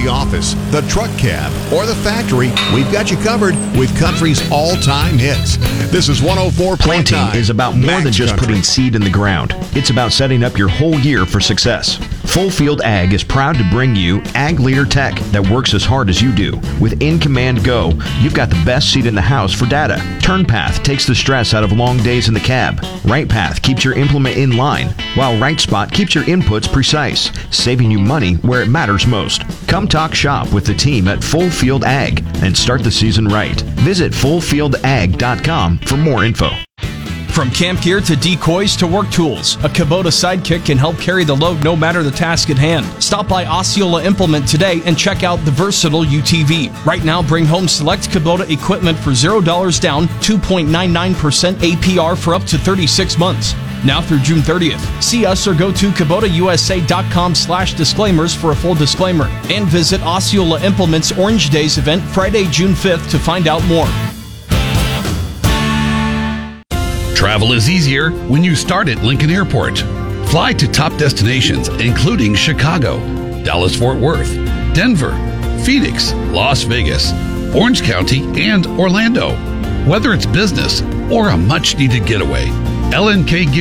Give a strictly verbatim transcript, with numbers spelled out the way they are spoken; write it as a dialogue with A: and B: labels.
A: the office, the truck cab, or the factory, we've got you covered with country's all-time hits. This is one oh four point nine.
B: Planting is about more
A: Max
B: than just
A: Country.
B: putting seed in the ground. It's about setting up your whole year for success. Full Field Ag is proud to bring you Ag Leader Tech that works as hard as you do. With In Command Go, you've got the best seat in the house for data. TurnPath takes the stress out of long days in the cab. RightPath keeps your implement in line, while RightSpot keeps your inputs precise, saving you money where it matters most. Come talk shop with the team at Full Field Ag and start the season right. Visit full field ag dot com for more info.
C: From camp gear to decoys to work tools, a Kubota Sidekick can help carry the load no matter the task at hand. Stop by Osceola Implement today and check out the versatile U T V. Right now, bring home select Kubota equipment for zero dollars down, two point nine nine percent A P R for up to thirty-six months. Now through June thirtieth. See us or go to Kubota U S A dot com slash disclaimers for a full disclaimer. And visit Osceola Implement's Orange Days event Friday, June fifth to find out more.
D: Travel is easier when you start at Lincoln Airport. Fly to top destinations including Chicago, Dallas-Fort Worth, Denver, Phoenix, Las Vegas, Orange County, and Orlando. Whether it's business or a much-needed getaway, L N K